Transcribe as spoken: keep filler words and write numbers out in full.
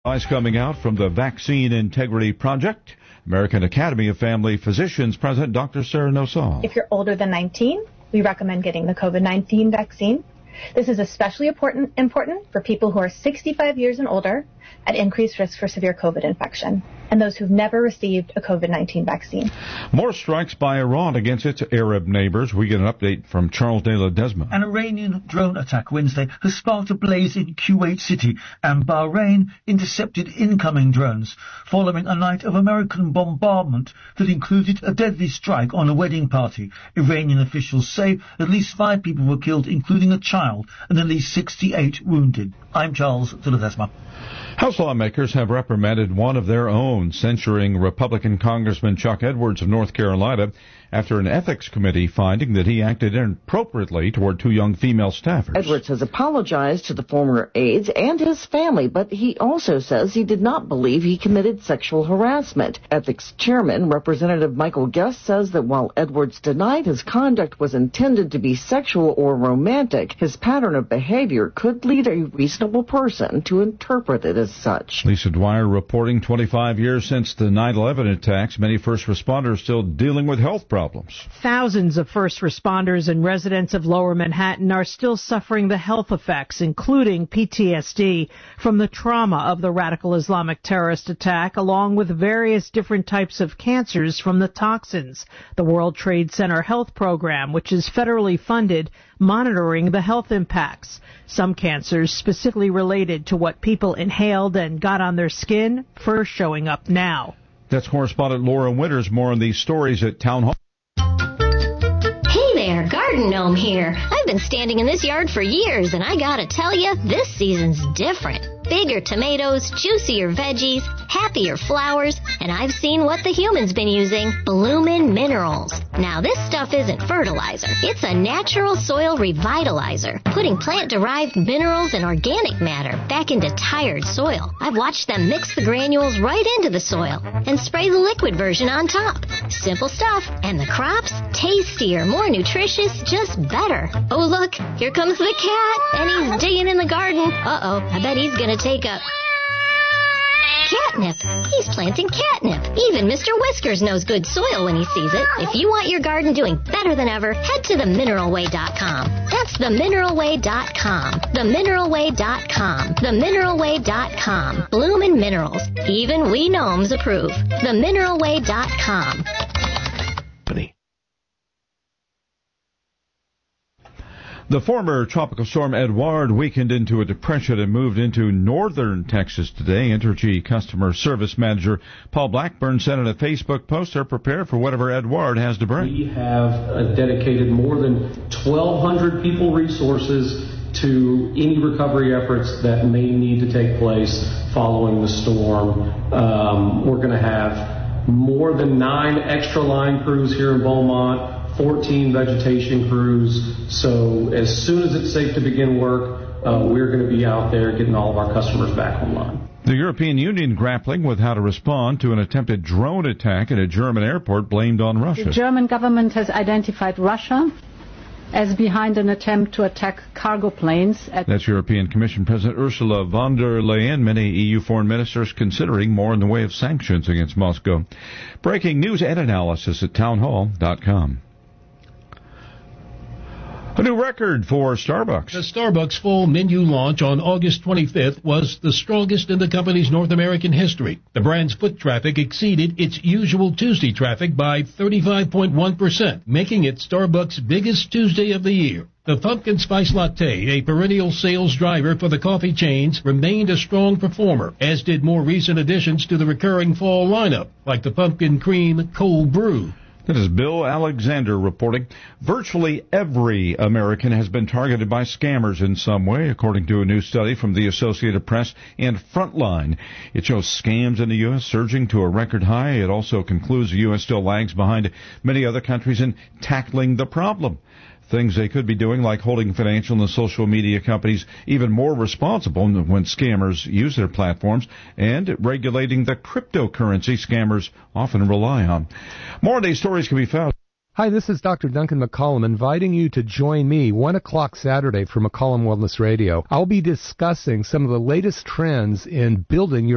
Advice coming out from the Vaccine Integrity Project. American Academy of Family Physicians President Doctor Sarah Nosal. If you're older than nineteen, we recommend getting the COVID nineteen vaccine. This is especially important, important for people who are sixty-five years and older at increased risk for severe COVID infection, and those who've never received a COVID nineteen vaccine. More strikes by Iran against its Arab neighbors. We get an update from Charles de Ledesma. An Iranian drone attack Wednesday has sparked a blaze in Kuwait City, and Bahrain intercepted incoming drones following a night of American bombardment that included a deadly strike on a wedding party. Iranian officials say at least five people were killed, including a child, and at least sixty-eight wounded. I'm Charles de Ledesma. House lawmakers have reprimanded one of their own, censuring Republican Congressman Chuck Edwards of North Carolina after an ethics committee finding that he acted inappropriately toward two young female staffers. Edwards has apologized to the former aides and his family, but he also says he did not believe he committed sexual harassment. Ethics chairman Representative Michael Guest says that while Edwards denied his conduct was intended to be sexual or romantic, his pattern of behavior could lead a reasonable person to interpret it as such. Lisa Dwyer reporting twenty-five years since the nine eleven attacks, many first responders still dealing with health problems. Thousands of first responders and residents of Lower Manhattan are still suffering the health effects, including P T S D, from the trauma of the radical Islamic terrorist attack, along with various different types of cancers from the toxins. The World Trade Center Health Program, which is federally funded, monitoring the health impacts. Some cancers specifically related to what people inhaled and got on their skin, first showing up now. That's correspondent Laura Winters. More on these stories at Town Hall. Hey there, Garden Gnome here. I've been standing in this yard for years, and I gotta tell you, this season's different. Bigger tomatoes, juicier veggies, happier flowers, and I've seen what the human's been using, Bloomin' Minerals. Now, this stuff isn't fertilizer. It's a natural soil revitalizer, putting plant-derived minerals and organic matter back into tired soil. I've watched them mix the granules right into the soil and spray the liquid version on top. Simple stuff, and the crops? Tastier, more nutritious, just better. Oh, look, here comes the cat, and he's digging in the garden. Uh-oh, I bet he's gonna take a catnip. He's planting catnip. Even Mister Whiskers knows good soil when he sees it. If you want your garden doing better than ever, head to the mineral way dot com. That's the mineral way dot com. the mineral way dot com. the mineral way dot com. Bloomin' Minerals. Even we gnomes approve. the mineral way dot com. The former tropical storm Edouard weakened into a depression and moved into northern Texas today. Entergy customer service manager Paul Blackburn said in a Facebook post they're prepared for whatever Edouard has to bring. We have uh, dedicated more than twelve hundred people resources to any recovery efforts that may need to take place following the storm. Um, we're going to have more than nine extra line crews here in Beaumont, fourteen vegetation crews. So as soon as it's safe to begin work, uh, we're going to be out there getting all of our customers back online. The European Union grappling with how to respond to an attempted drone attack at a German airport blamed on Russia. The German government has identified Russia as behind an attempt to attack cargo planes. At That's European Commission President Ursula von der Leyen. Many E U foreign ministers considering more in the way of sanctions against Moscow. Breaking news and analysis at townhall dot com. A new record for Starbucks. The Starbucks fall menu launch on August twenty-fifth was the strongest in the company's North American history. The brand's foot traffic exceeded its usual Tuesday traffic by thirty-five point one percent, making it Starbucks' biggest Tuesday of the year. The pumpkin spice latte, a perennial sales driver for the coffee chains, remained a strong performer, as did more recent additions to the recurring fall lineup, like the pumpkin cream cold brew. That is Bill Alexander reporting. Virtually every American has been targeted by scammers in some way, according to a new study from the Associated Press and Frontline. It shows scams in the U S surging to a record high. It also concludes the U S still lags behind many other countries in tackling the problem. Things they could be doing, like holding financial and social media companies even more responsible when scammers use their platforms, and regulating the cryptocurrency scammers often rely on. More of these stories can be found. Hi, this is Doctor Duncan McCollum inviting you to join me one o'clock Saturday for McCollum Wellness Radio. I'll be discussing some of the latest trends in building your